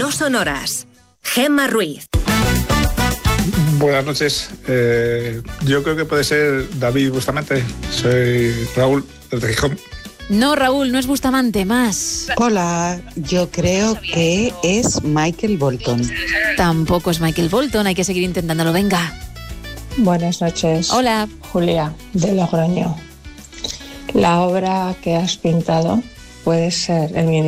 No sonoras. Gemma Ruiz. Buenas noches. Yo creo que puede ser David Bustamante. Soy Raúl, desde Gijón. No, Raúl, no es Bustamante, más. Hola, yo creo que es Michael Bolton. Tampoco es Michael Bolton, hay que seguir intentándolo, venga. Buenas noches. Hola. Julia, de Logroño. La obra que has pintado puede ser el